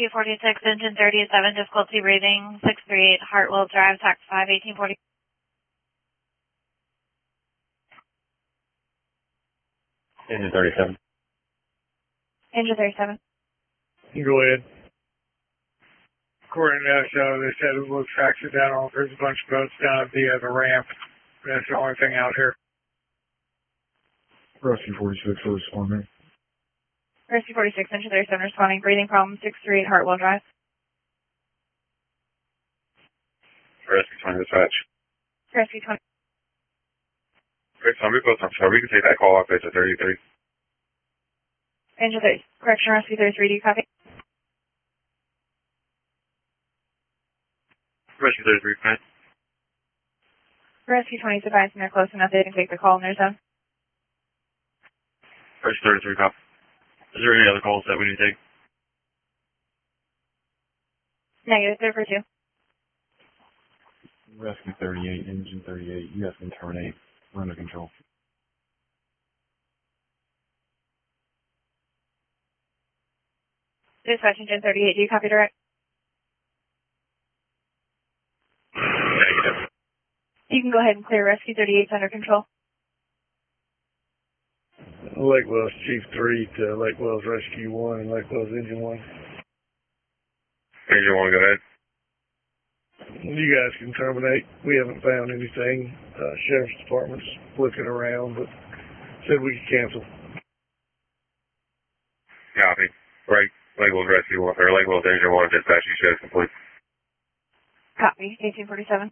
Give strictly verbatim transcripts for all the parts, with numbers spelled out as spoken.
Rescue forty-six, engine thirty-seven, difficulty breathing, six three eight, Hartwell Drive, tax five, eighteen forty. Engine thirty-seven. Engine thirty-seven. Go ahead. According to that show, they said it looks accidental. There's a bunch of boats down at the other ramp. That's the only thing out here. Rescue forty-six, responding. Rescue forty-six, engine thirty-seven, responding, breathing problem, six three eight, Hartwell Drive. Rescue twenty, dispatch. Rescue twenty. Great, so I'm close. I'm sorry. We can take that call off base at thirty-three. Engine thirty, correction, Rescue thirty-three, do you copy? Rescue thirty-three, fine. Rescue twenty is advising they're close enough they can take the call in their zone. Rescue thirty-three, copy. Is there any other calls that we need to take? Negative, they're for two. Rescue thirty-eight, engine thirty-eight, you guys can terminate. We're under control. Dispatch, engine thirty-eight, do you copy direct? Negative. You can go ahead and clear Rescue thirty-eight under control. Lake Wells Chief three to Lake Wells Rescue one and Lake Wells Engine one. Engine one, go ahead. You guys can terminate. We haven't found anything. Uh, Sheriff's Department's looking around, but said we could cancel. Copy. Right. Lake Wells Rescue one, or Lake Wells Engine one, dispatch, you should complete. Copy, eighteen forty-seven.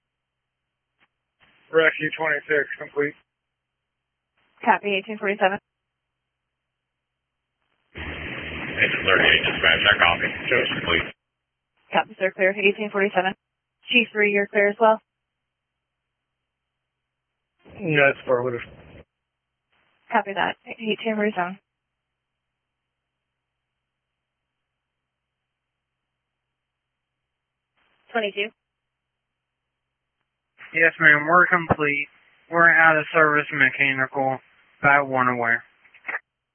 Rescue twenty-six, complete. Copy, eighteen forty-seven. Engine thirty-eight, dispatch, that copy. Shows complete. Copy, sir, clear, eighteen forty-seven. Chief three, you're clear as well? That's affirmative. Copy that, eighteen forty-seven. twenty-two. Yes, ma'am, we're complete. We're out of service mechanical by one aware.